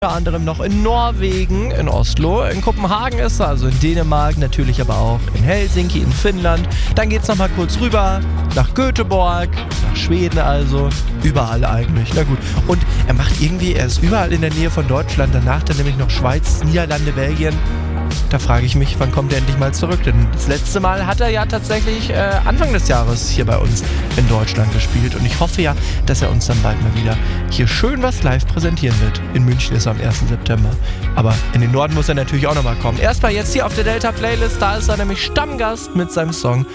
Unter anderem noch in Norwegen, in Oslo, in Kopenhagen ist er, also in Dänemark, natürlich aber auch in Helsinki, in Finnland. Dann geht's nochmal kurz rüber nach Göteborg, nach Schweden also, überall eigentlich. Na gut, und er ist überall in der Nähe von Deutschland, danach dann nämlich noch Schweiz, Niederlande, Belgien. Da frage ich mich, wann kommt er endlich mal zurück? Denn das letzte Mal hat er ja tatsächlich Anfang des Jahres hier bei uns in Deutschland gespielt. Und ich hoffe ja, dass er uns dann bald mal wieder hier schön was live präsentieren wird. In München ist er am 1. September. Aber in den Norden muss er natürlich auch nochmal kommen. Erstmal jetzt hier auf der Delta Playlist, da ist er nämlich Stammgast mit seinem Song